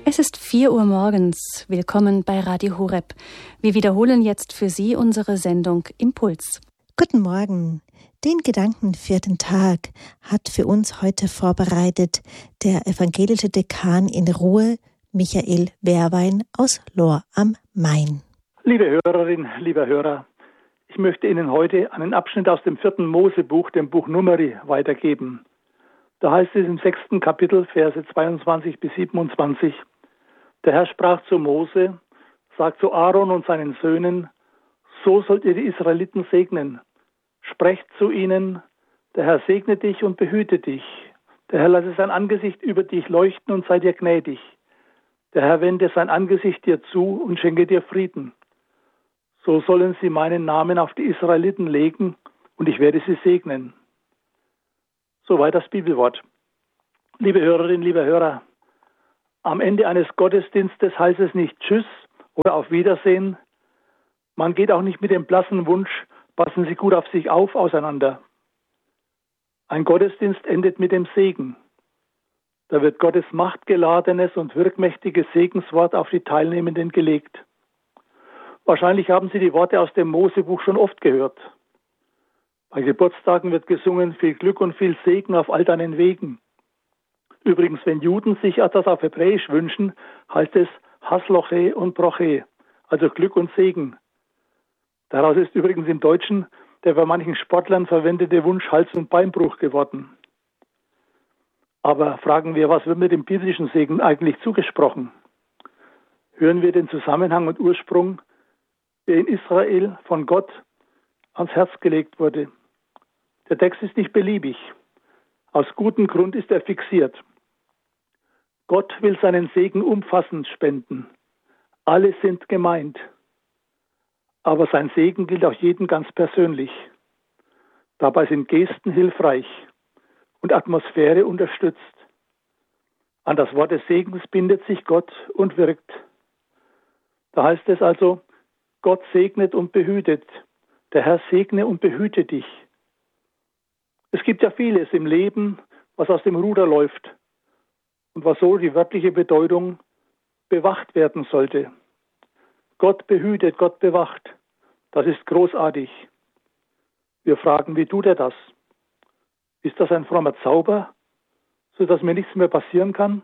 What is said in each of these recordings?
Es ist 4 Uhr morgens. Willkommen bei Radio Horeb. Wir wiederholen jetzt für Sie unsere Sendung Impuls. Guten Morgen. Den Gedanken für den Tag hat für uns heute vorbereitet der evangelische Dekan in Ruhe, Michael Wehrwein aus Lohr am Main. Liebe Hörerinnen, lieber Hörer, ich möchte Ihnen heute einen Abschnitt aus dem 4. Mosebuch, dem Buch Numeri, weitergeben. Da heißt es im 6. Kapitel, Verse 22 bis 27, der Herr sprach zu Mose, sagt zu Aaron und seinen Söhnen, so sollt ihr die Israeliten segnen. Sprecht zu ihnen, der Herr segne dich und behüte dich. Der Herr lasse sein Angesicht über dich leuchten und sei dir gnädig. Der Herr wende sein Angesicht dir zu und schenke dir Frieden. So sollen sie meinen Namen auf die Israeliten legen und ich werde sie segnen. Soweit das Bibelwort. Liebe Hörerinnen, liebe Hörer, am Ende eines Gottesdienstes heißt es nicht Tschüss oder auf Wiedersehen. Man geht auch nicht mit dem blassen Wunsch, passen Sie gut auf sich auf, auseinander. Ein Gottesdienst endet mit dem Segen. Da wird Gottes machtgeladenes und wirkmächtiges Segenswort auf die Teilnehmenden gelegt. Wahrscheinlich haben Sie die Worte aus dem Mosebuch schon oft gehört. Bei Geburtstagen wird gesungen, viel Glück und viel Segen auf all deinen Wegen. Übrigens, wenn Juden sich etwas auf Hebräisch wünschen, heißt es Hasloche und Broche, also Glück und Segen. Daraus ist übrigens im Deutschen der bei manchen Sportlern verwendete Wunsch Hals- und Beinbruch geworden. Aber fragen wir, was wird mit dem biblischen Segen eigentlich zugesprochen? Hören wir den Zusammenhang und Ursprung, der in Israel von Gott ans Herz gelegt wurde. Der Text ist nicht beliebig. Aus gutem Grund ist er fixiert. Gott will seinen Segen umfassend spenden. Alle sind gemeint. Aber sein Segen gilt auch jedem ganz persönlich. Dabei sind Gesten hilfreich und Atmosphäre unterstützt. An das Wort des Segens bindet sich Gott und wirkt. Da heißt es also, Gott segnet und behütet. Der Herr segne und behüte dich. Es gibt ja vieles im Leben, was aus dem Ruder läuft und was so die wörtliche Bedeutung bewacht werden sollte. Gott behütet, Gott bewacht. Das ist großartig. Wir fragen, wie tut er das? Ist das ein frommer Zauber, sodass mir nichts mehr passieren kann?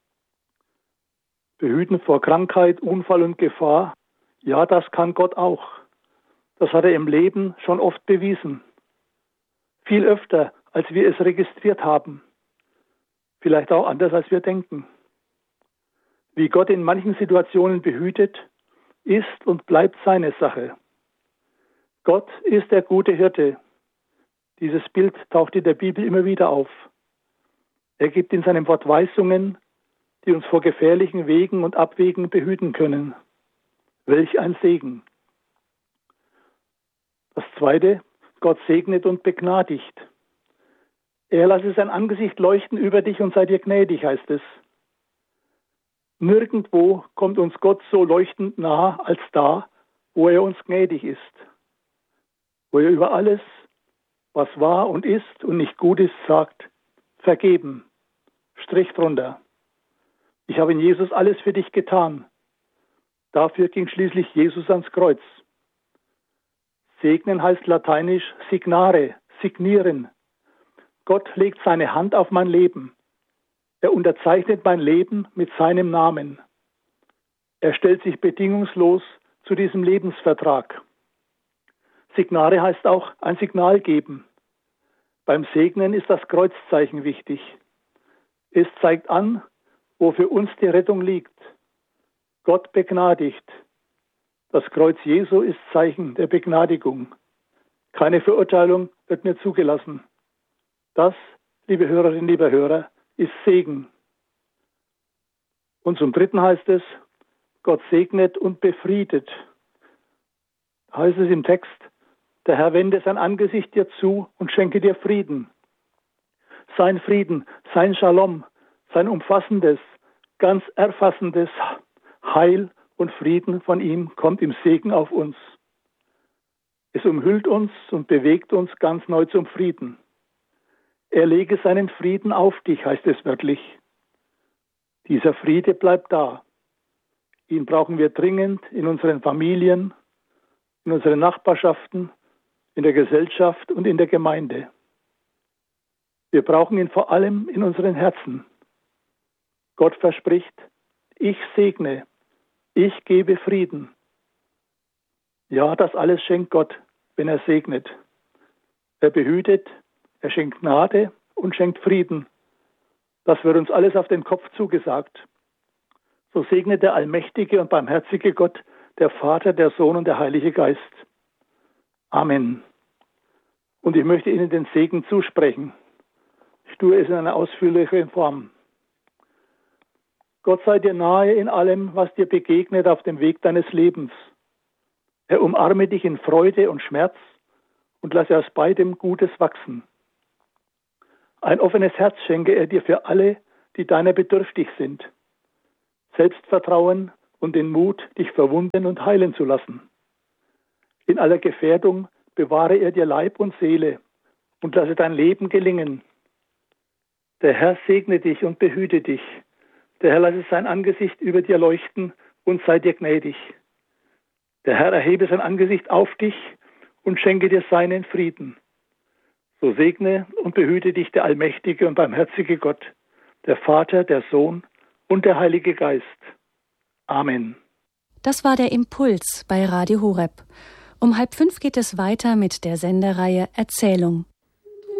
Behüten vor Krankheit, Unfall und Gefahr, ja, das kann Gott auch. Das hat er im Leben schon oft bewiesen. Viel öfter, als wir es registriert haben. Vielleicht auch anders, als wir denken. Wie Gott in manchen Situationen behütet, ist und bleibt seine Sache. Gott ist der gute Hirte. Dieses Bild taucht in der Bibel immer wieder auf. Er gibt in seinem Wort Weisungen, die uns vor gefährlichen Wegen und Abwegen behüten können. Welch ein Segen! Das Zweite, Gott segnet und begnadigt. Er lasse sein Angesicht leuchten über dich und sei dir gnädig, heißt es. Nirgendwo kommt uns Gott so leuchtend nah als da, wo er uns gnädig ist. Wo er über alles, was war und ist und nicht gut ist, sagt, vergeben, Strich drunter. Ich habe in Jesus alles für dich getan. Dafür ging schließlich Jesus ans Kreuz. Segnen heißt lateinisch signare, signieren. Gott legt seine Hand auf mein Leben. Er unterzeichnet mein Leben mit seinem Namen. Er stellt sich bedingungslos zu diesem Lebensvertrag. Signare heißt auch ein Signal geben. Beim Segnen ist das Kreuzzeichen wichtig. Es zeigt an, wo für uns die Rettung liegt. Gott begnadigt. Das Kreuz Jesu ist Zeichen der Begnadigung. Keine Verurteilung wird mir zugelassen. Das, liebe Hörerinnen, lieber Hörer, ist Segen. Und zum Dritten heißt es, Gott segnet und befriedet. Heißt es im Text, der Herr wende sein Angesicht dir zu und schenke dir Frieden. Sein Frieden, sein Shalom, sein umfassendes, ganz erfassendes Heil und Frieden von ihm kommt im Segen auf uns. Es umhüllt uns und bewegt uns ganz neu zum Frieden. Er lege seinen Frieden auf dich, heißt es wörtlich. Dieser Friede bleibt da. Ihn brauchen wir dringend in unseren Familien, in unseren Nachbarschaften, in der Gesellschaft und in der Gemeinde. Wir brauchen ihn vor allem in unseren Herzen. Gott verspricht, ich segne, ich gebe Frieden. Ja, das alles schenkt Gott, wenn er segnet. Er behütet, er schenkt Gnade und schenkt Frieden. Das wird uns alles auf den Kopf zugesagt. So segnet der allmächtige und barmherzige Gott, der Vater, der Sohn und der Heilige Geist. Amen. Und ich möchte Ihnen den Segen zusprechen. Ich tue es in einer ausführlichen Form. Gott sei dir nahe in allem, was dir begegnet auf dem Weg deines Lebens. Er umarme dich in Freude und Schmerz und lasse aus beidem Gutes wachsen. Ein offenes Herz schenke er dir für alle, die deiner bedürftig sind. Selbstvertrauen und den Mut, dich verwunden und heilen zu lassen. In aller Gefährdung bewahre er dir Leib und Seele und lasse dein Leben gelingen. Der Herr segne dich und behüte dich. Der Herr lasse sein Angesicht über dir leuchten und sei dir gnädig. Der Herr erhebe sein Angesicht auf dich und schenke dir seinen Frieden. So segne und behüte dich der allmächtige und barmherzige Gott, der Vater, der Sohn und der Heilige Geist. Amen. Das war der Impuls bei Radio Horeb. Um 4:30 geht es weiter mit der Sendereihe Erzählung.